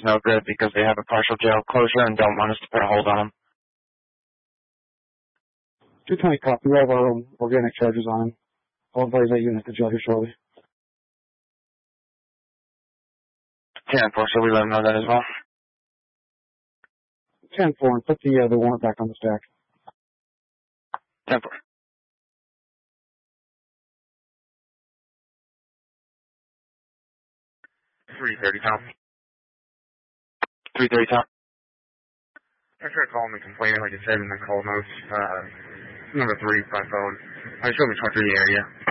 no good because they have a partial jail closure and don't want us to put a hold on them. 220 copy. We have our own organic charges on him. I'll advise that unit to jail here shortly. 10-4, so we let them know that as well. 10-4, and put the warrant back on the stack. 10-4. 330 Tom. 330 Tom. I tried calling and complaining, like I said in the call notes. Number 3 by phone. I just want to try through the area.